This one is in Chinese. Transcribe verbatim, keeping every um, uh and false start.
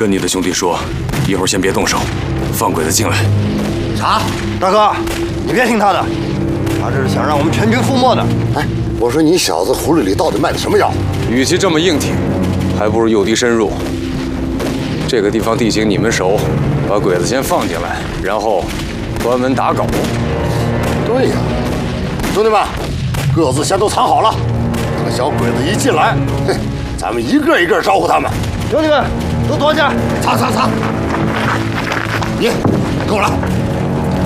跟你的兄弟说，一会儿先别动手，放鬼子进来。 啥？大哥，你别听他的，他这是想让我们全军覆没的。 哎，我说你小子葫芦里到底卖的什么药？ 与其这么硬挺，还不如诱敌深入。这个地方地形你们熟，把鬼子先放进来，然后关门打狗。 对呀，兄弟们，各自先都藏好了。等小鬼子一进来，嘿，咱们一个一个招呼他们。 兄弟们，都躲起来！ 藏藏藏！你跟我来。